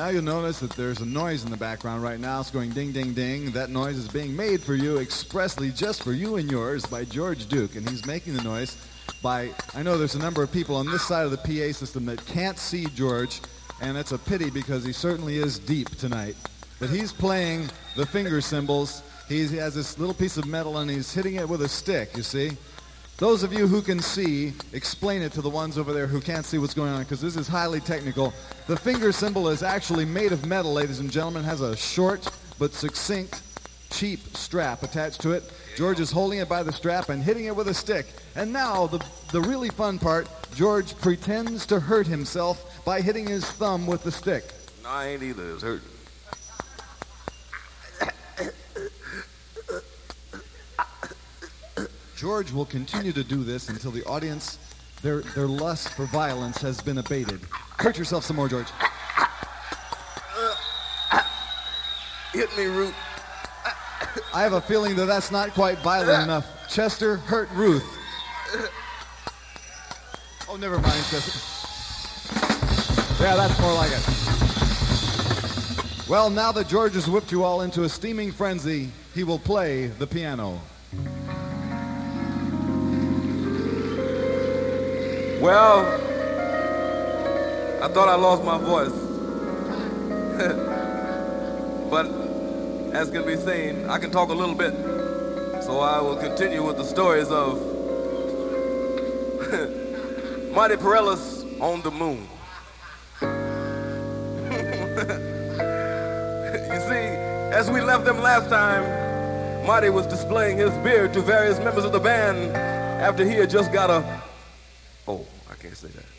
Now you'll notice that there's a noise in the background right now. It's going ding, ding, ding. That noise is being made for you expressly just for you and yours by George Duke. And he's making the noise by, I know there's a number of people on this side of the PA system that can't see George, and it's a pity because he certainly is deep tonight. But he's playing the finger cymbals. He has this little piece of metal and he's hitting it with a stick, you see. Those of you who can see, explain it to the ones over there who can't see what's going on, because this is highly technical. The finger cymbal is actually made of metal, ladies and gentlemen. It has a short but succinct, cheap strap attached to it. George is holding it by the strap and hitting it with a stick. And now, the really fun part, George pretends to hurt himself by hitting his thumb with the stick. No, I ain't either. It's hurting. George will continue to do this until the audience, their lust for violence has been abated. Hurt yourself some more, George. Hit me, Ruth. I have a feeling that that's not quite violent enough. Chester, hurt Ruth. Oh, never mind, Chester. Yeah, that's more like it. Well, now that George has whipped you all into a steaming frenzy, he will play the piano. Well, I thought I lost my voice. But as can be seen, I can talk a little bit. So I will continue with the stories of Marty Perellis on the moon. You see, as we left them last time, Marty was displaying his beard to various members of the band after he had just got a... Oh, I can't say that.